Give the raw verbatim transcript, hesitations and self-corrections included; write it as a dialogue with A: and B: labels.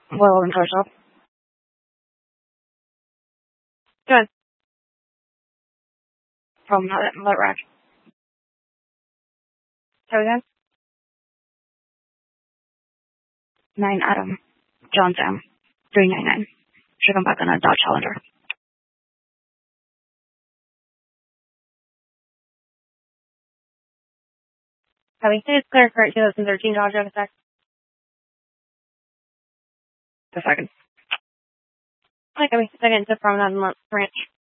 A: Well, in torso. Good. From that, that rack. So again? Nine Adam. John Sam. three nine nine. Should come back on a Dodge Challenger. Copy. It's clear for twenty thirteen Dodge Avatar. The second. Hi, Copy. Second to Promenade Ranch.